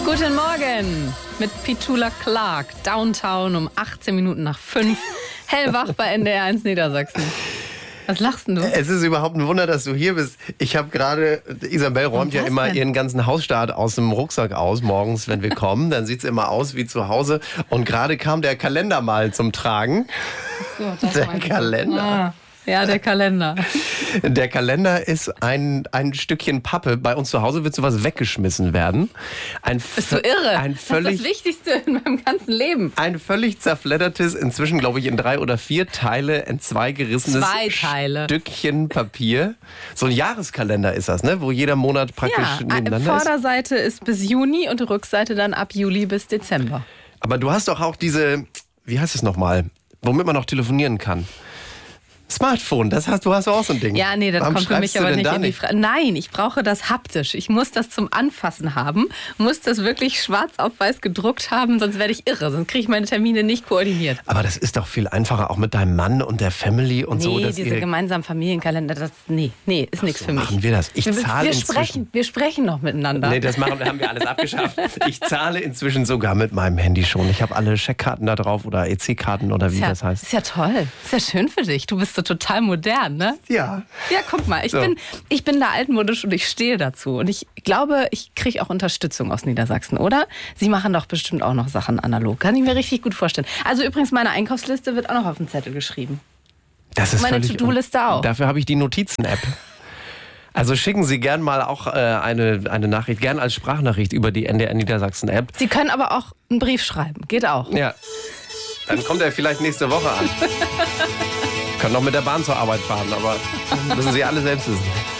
Guten Morgen mit Petula Clark, Downtown um 18 Minuten nach 5. Hellwach bei NDR 1 Niedersachsen. Was lachst denn du? Es ist überhaupt ein Wunder, dass du hier bist. Ich habe gerade, Isabel räumt ja immer ihren ganzen Hausstaat aus dem Rucksack aus morgens, wenn wir kommen. Dann sieht es immer aus wie zu Hause. Und gerade kam der Kalender mal zum Tragen. Ach so, der Kalender. Ja, der Kalender. Der Kalender ist ein Stückchen Pappe. Bei uns zu Hause wird sowas weggeschmissen werden. Bist du irre? Das ist das Wichtigste in meinem ganzen Leben. Ein völlig zerfleddertes, inzwischen glaube ich in 3 oder 4 Teile entzweigerissenes Stückchen Papier. So ein Jahreskalender ist das, ne? Wo jeder Monat praktisch nebeneinander ist. Vorderseite ist bis Juni und die Rückseite dann ab Juli bis Dezember. Aber du hast doch auch diese, wie heißt es nochmal, womit man noch telefonieren kann. Smartphone, du hast auch so ein Ding. Ja, nee, das Warum kommt für mich aber nicht in die nicht? Frage. Nein, ich brauche das haptisch. Ich muss das zum Anfassen haben, muss das wirklich schwarz auf weiß gedruckt haben, sonst werde ich irre, sonst kriege ich meine Termine nicht koordiniert. Aber das ist doch viel einfacher, auch mit deinem Mann und der Family und so. Nee, diese gemeinsamen Familienkalender, nee, ist nichts für mich. Machen wir das. Wir sprechen noch miteinander. Nee, haben wir alles abgeschafft. Ich zahle inzwischen sogar mit meinem Handy schon. Ich habe alle Scheckkarten da drauf oder EC-Karten oder wie das heißt. Ist ja toll. Ist ja schön für dich. Du bist so total modern, ne? Ja. Ja, guck mal, ich bin da altmodisch und ich stehe dazu. Und ich glaube, ich kriege auch Unterstützung aus Niedersachsen, oder? Sie machen doch bestimmt auch noch Sachen analog. Kann ich mir richtig gut vorstellen. Also übrigens, meine Einkaufsliste wird auch noch auf dem Zettel geschrieben. Das ist meine To-Do-Liste auch. Dafür habe ich die Notizen-App. Also schicken Sie gern mal auch eine Nachricht, gern als Sprachnachricht über die NDR Niedersachsen-App. Sie können aber auch einen Brief schreiben. Geht auch. Ja. Dann kommt er vielleicht nächste Woche an. Können noch mit der Bahn zur Arbeit fahren, aber müssen Sie alle selbst wissen.